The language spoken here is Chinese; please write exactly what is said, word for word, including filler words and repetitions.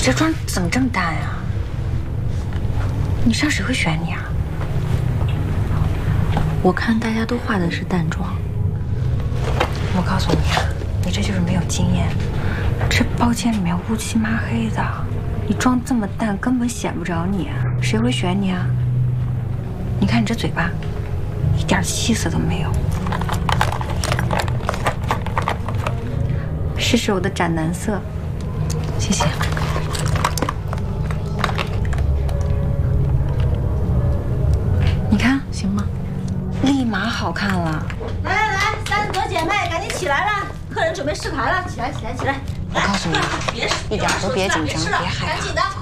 这妆怎么这么淡呀？你上谁会选你啊？ 我看大家都化的是淡妆。 我告诉你啊，你这就是没有经验。这包间里面乌漆麻黑的，你妆这么淡，根本显不着你，谁会选你啊？你看你这嘴巴，一点气色都没有。试试我的斩男色， 谢谢。 你看行吗？ 立马好看了。 来来来，三十多姐妹，赶紧起来了，客人准备试牌了，起来起来起来！ 我告诉你， 别一点都别紧张，别害怕。 赶紧的。